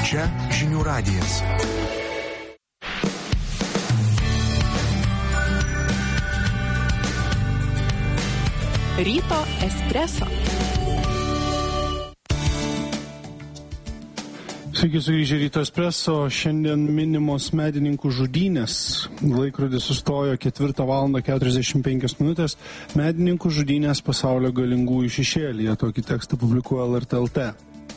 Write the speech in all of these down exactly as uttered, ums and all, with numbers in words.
Čia Žinių radijas. Ryto espreso. Sveiki, sugrįžę Ryto espreso. Šiandien minimos medininkų žudynės. Laikrodis sustojo ketvirtą valandą keturiasdešimt penkios minutės. Medininkų žudynės pasaulio galingųjų šešėlyje. Tokį tekstą publikuoja L R T L T.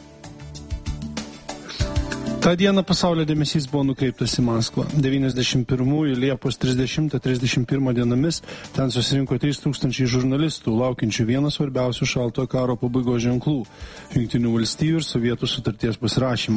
Ta diena pasaulio dėmesys buvo nukreiptas į Maskvą. devyniasdešimt pirmųjų Liepos trisdešimtą trisdešimt pirmą dienomis ten susirinko trys tūkstančiai žurnalistų, laukiančių vieną svarbiausių šaltojo karo pabaigos ženklų – Jungtinių valstijų ir Sovietų sutarties pasirašymą.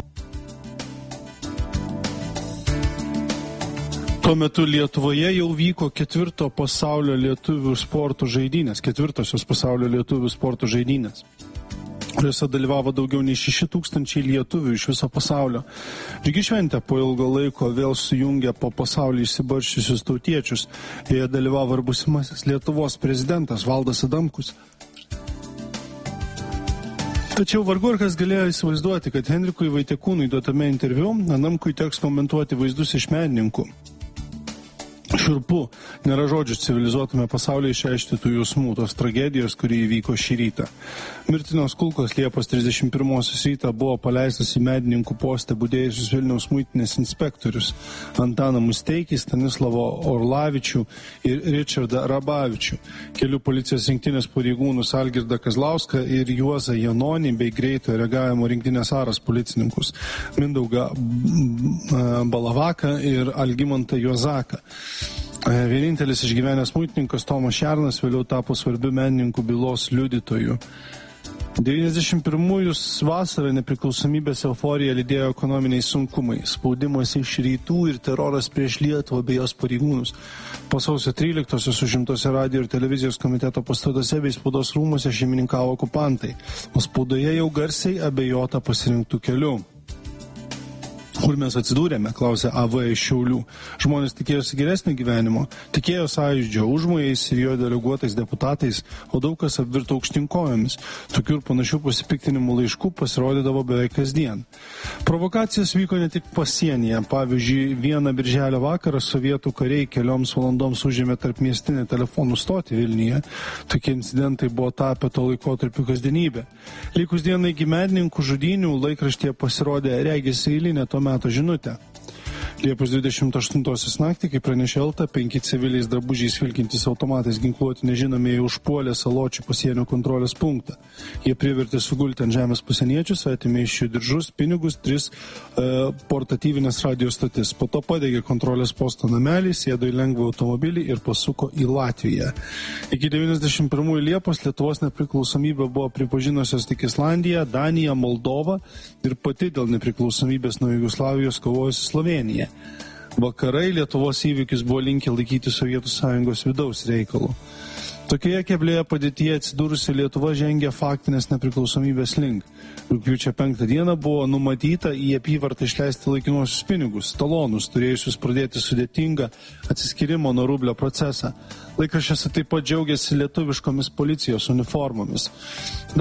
Tuo metu Lietuvoje jau vyko ketvirto pasaulio lietuvių sporto žaidynės, ketvirtosios pasaulio lietuvių sporto žaidynės, kuriuose dalyvavo daugiau nei šeši tūkstančiai lietuvių iš viso pasaulio. Džiugi šventė po ilgo laiko vėl sujungė po pasaulį išsibarščiusius tautiečius. Joje dalyvavo ir būsimasis Lietuvos prezidentas Valdas Adamkus. Tačiau vargu ar kas galėjo įsivaizduoti, kad Henrikui Vaitiekūnui duotame interviu Adamkui teks komentuoti vaizdus iš medininkų. Šiurpu, nėra žodžių civilizuotame pasaulyje išreiškti tų jausmų, tos tragedijos, kuri įvyko šį rytą. Mirtinos kulkos Liepos trisdešimt pirmosios rytą buvo paleistas į medininkų postą budėjusius Vilniaus muitinės inspektorius Antaną Musteikį, Stanislavo Orlavičių ir Ričardą Rabavičių, kelių policijos rinktinės pareigūnus Algirdą Kazlauską ir Juozą Janonį bei greitojo reagavimo rinktinės Aras policininkus Mindaugą Balavaką ir Algimantą Juozaką. Vienintelis išgyvenęs muitininkas Tomas Šernas vėliau tapo svarbiu menininkų bylos liudytoju. devyniasdešimt pirmųjų vasarą nepriklausomybės euforija lydėjo ekonominiais sunkumais, spaudimas iš rytų ir teroras prieš Lietuvą bei jos pareigūnus. Po sausio tryliktosios užimtose radijo ir televizijos komiteto pastatuose bei spaudos rūmuose šeimininkavo okupantai, o spaudoje jau garsiai abejota pasirinktų kelių. Kur mes atsidūrėme, klausė A V iš Šiaulių. Žmonės tikėjosi geresnio gyvenimo, tikėjo Sąjūdžio užmojais ir jo deleguotais deputatais, o daug kas apvirto aukštyn kojomis. Tokių ir panašių pasipiktinimų laiškų pasirodydavo beveik kasdien. Provokacijos vyko ne tik pasienyje. Pavyzdžiui, vieną birželio vakarą sovietų kariai kelioms valandoms užėmė tarpmiestinę telefonų stotį Vilniuje. Tokie incidentai buvo tapę to laikotarpio kasdienybė. Likus dienai iki medininkų žudynių laikraštyje pasirodė regis eilinė to meto žinutė. Liepos dvidešimt aštuntosios naktį, kai pranešė Elta, penki civiliais drabužiais vilkintys automatais ginkluoti nežinomieji užpuolė Saločių pasienio kontrolės punktą. Jie privertė sugulti ant žemės pasieniečius, atėmė iš jų diržus, pinigus, tris e, portatyvinės radio stotis. Po to padegė kontrolės posto namelį, sėdo į lengvą automobilį ir pasuko į Latviją. Iki devyniasdešimt pirmųjų Liepos Lietuvos nepriklausomybę buvo pripažinusios tik Islandija, Danija, Moldova ir pati dėl nepriklausomybės nuo Jugoslavijos kovojusi Slovenija. Vakarai Lietuvos įvykius buvo linkę laikyti Sovietų Sąjungos vidaus reikalų. Tokioje keblėje padėtyje atsidūrusi Lietuva žengė faktinės nepriklausomybės link. Rugpjūčio penktą dieną buvo numatyta į apyvartą išleisti laikinuosius pinigus, talonus, turėjusius pradėti sudėtingą atsiskyrimo nuo rublio procesą. Laikraščiuose taip pat džiaugiasi lietuviškomis policijos uniformomis.